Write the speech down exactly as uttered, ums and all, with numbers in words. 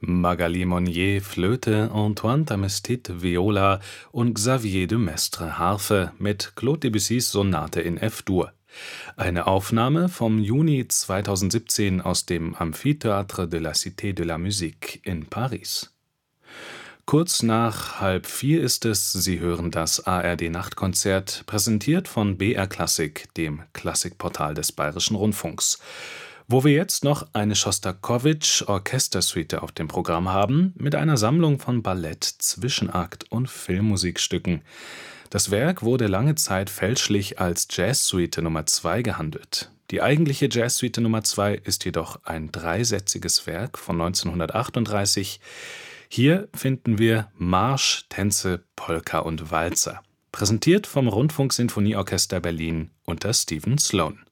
Magali Monnier Flöte, Antoine Tamestit Viola und Xavier de Maistre Harfe mit Claude Debussys Sonate in F-Dur. Eine Aufnahme vom Juni zweitausendsiebzehn aus dem Amphithéâtre de la Cité de la Musique in Paris. Kurz nach halb vier ist es, Sie hören das A R D-Nachtkonzert, präsentiert von B R Klassik, dem Klassikportal des Bayerischen Rundfunks. Wo wir jetzt noch eine Schostakowitsch-Orchestersuite auf dem Programm haben, mit einer Sammlung von Ballett-, Zwischenakt- und Filmmusikstücken. Das Werk wurde lange Zeit fälschlich als Jazzsuite Nummer zwei gehandelt. Die eigentliche Jazzsuite Nummer zwei ist jedoch ein dreisätziges Werk von neunzehnhundertachtunddreißig. Hier finden wir Marsch, Tänze, Polka und Walzer. Präsentiert vom Rundfunksinfonieorchester Berlin unter Stephen Sloan.